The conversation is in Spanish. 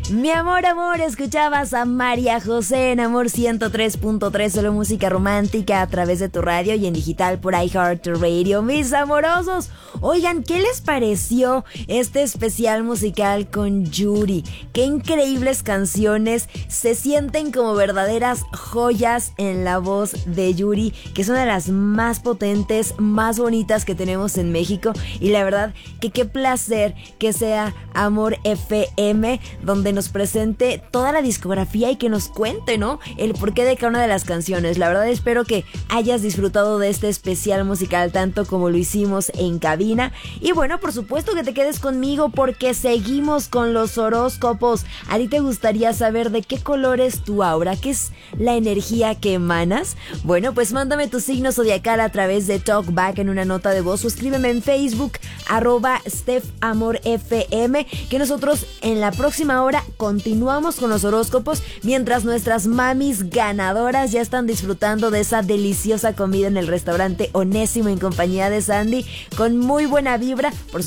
Mi amor, amor, escuchabas a María José en Amor 103.3, solo música romántica a través de tu radio y en digital por iHeartRadio. Mis amorosos, oigan, ¿qué les pareció este especial musical con Yuri? Qué increíbles canciones, se sienten como verdaderas joyas en la voz de Yuri, que es una de las más potentes, más bonitas que tenemos en México. Y la verdad que qué placer que sea Amor FM, donde nos presente toda la discografía y que nos cuente, ¿no?, el porqué de cada una de las canciones. La verdad espero que hayas disfrutado de este especial musical tanto como lo hicimos en cabina. Y bueno, por supuesto que te quedes conmigo porque seguimos con los horóscopos. ¿A ti te gustaría saber de qué color es tu aura? ¿Qué es la energía que emanas? Bueno, pues mándame tu signo zodiacal a través de Talkback en una nota de voz o escríbeme en Facebook @StephAmorFM, que nosotros en la próxima hora continuamos con los horóscopos mientras nuestras mamis ganadoras ya están disfrutando de esa deliciosa comida en el restaurante Onésimo en compañía de Sandy con muy buena vibra. Por